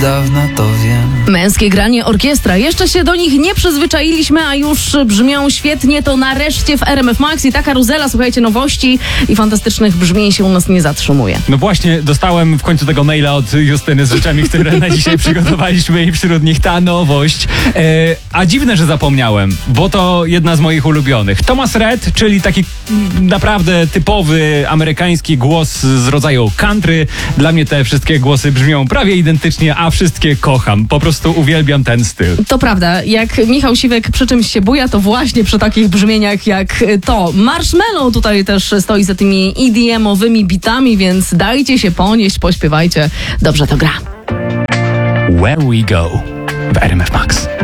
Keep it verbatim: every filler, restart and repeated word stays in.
dawna to wiem. Męskie granie orkiestra. Jeszcze się do nich nie przyzwyczailiśmy, a już brzmią świetnie. To nareszcie w R M F Max i ta karuzela, słuchajcie, nowości i fantastycznych brzmień się u nas nie zatrzymuje. No właśnie, dostałem w końcu tego maila od Justyny z rzeczami, które na dzisiaj przygotowaliśmy i wśród nich ta nowość. E, a dziwne, że zapomniałem, bo to jedna z moich ulubionych. Thomas Rhett, czyli taki naprawdę typowy amerykański głos z rodzaju country. Dla mnie te wszystkie głosy brzmią prawie identycznie, a wszystkie kocham. Po prostu uwielbiam ten styl. To prawda, jak Michał Siwek przy czymś się buja, to właśnie przy takich brzmieniach jak to. Marshmello tutaj też stoi za tymi E D M-owymi bitami, więc dajcie się ponieść, pośpiewajcie. Dobrze to gra. Where We Go w R M F Max.